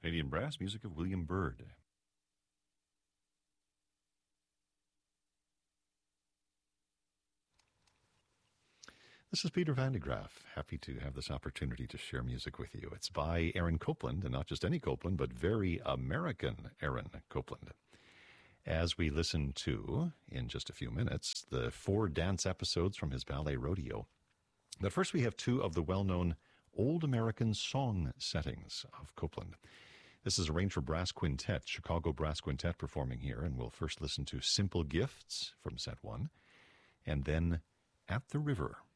Canadian brass music of William Byrd. This is Peter Van de Graaf. Happy to have this opportunity to share music with you. It's by Aaron Copland, and not just any Copland, but very American Aaron Copland. As we listen to, in just a few minutes, the 4 dance episodes from his ballet Rodeo. But first we have 2 of the well-known Old American song settings of Copland. This is arranged for brass quintet, Chicago Brass Quintet performing here, and we'll first listen to Simple Gifts from set 1, and then At the River